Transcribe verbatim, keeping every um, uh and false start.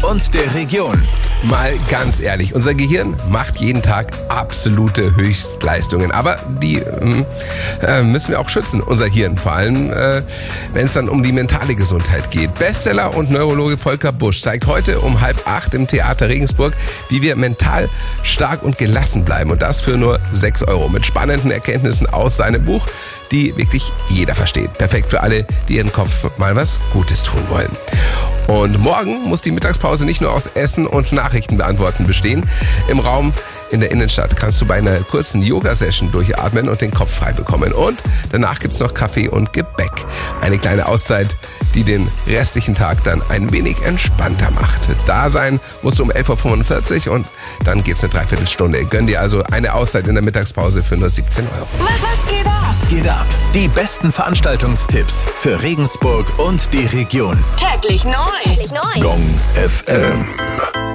und der Region. Mal ganz ehrlich, unser Gehirn macht jeden Tag absolute Höchstleistungen. Aber die äh, müssen wir auch schützen, unser Hirn. Vor allem, äh, wenn es dann um die mentale Gesundheit geht. Bestseller und Neurologe Volker Busch zeigt heute um halb acht im Theater Regensburg, wie wir mental stark und gelassen bleiben. Und das für nur sechs Euro. Mit spannenden Erkenntnissen aus seinem Buch, die wirklich jeder versteht. Perfekt für alle, die ihren Kopf mal was Gutes tun wollen. Und morgen muss die Mittagspause nicht nur aus Essen und Nachrichten beantworten bestehen. Im Raum in der Innenstadt kannst du bei einer kurzen Yoga-Session durchatmen und den Kopf frei bekommen. Und danach gibt's noch Kaffee und Gebäck. Eine kleine Auszeit, die den restlichen Tag dann ein wenig entspannter macht. Da sein musst du um elf Uhr fünfundvierzig und dann geht's eine Dreiviertelstunde. Gönn dir also eine Auszeit in der Mittagspause für nur siebzehn Euro. Was geht ab? Was geht ab? Die besten Veranstaltungstipps für Regensburg und die Region. Täglich neu. Täglich neu. Gong F M.